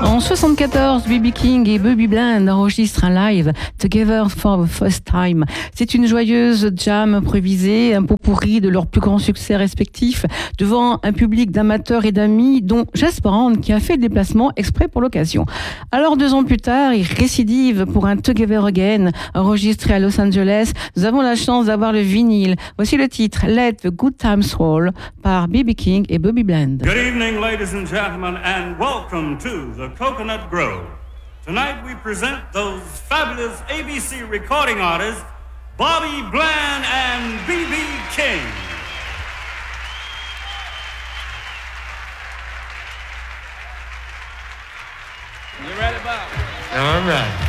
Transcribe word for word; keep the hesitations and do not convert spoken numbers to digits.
En soixante-quatorze, B B King et Bobby Bland enregistrent un live Together for the First Time. C'est une joyeuse jam improvisée, un pot pourri de leurs plus grands succès respectifs devant un public d'amateurs et d'amis dont Jess Brown qui a fait le déplacement exprès pour l'occasion. Alors deux ans plus tard, ils récidivent pour un Together Again enregistré à Los Angeles. Nous avons la chance d'avoir le vinyle. Voici le titre Let the Good Times Roll par B B King et Bobby Bland. Good evening, ladies and gentlemen, and welcome to the Coconut Grove. Tonight we present those fabulous A B C recording artists, Bobby Bland and B B King. You ready, Bob? All right.